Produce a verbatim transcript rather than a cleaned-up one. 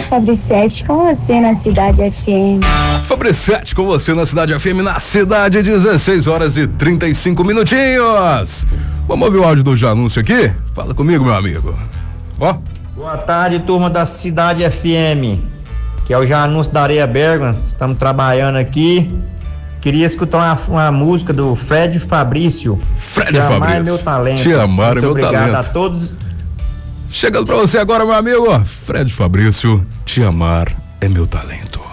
Fabricete, com você na Cidade F M. Fabricete, com você na Cidade F M, na cidade, dezesseis horas e trinta e cinco minutinhos. Vamos ouvir o áudio do Janúncio aqui? Fala comigo, meu amigo. Ó. Boa tarde, turma da Cidade F M, que é o Janúncio da Areia Bergman. Estamos trabalhando aqui. Queria escutar uma, uma música do Fred Fabrício. Fred Te Fabrício. amar é meu talento. Te amar é meu obrigado talento. Obrigado a todos. Chegando pra você agora, meu amigo. Fred Fabrício, te amar é meu talento.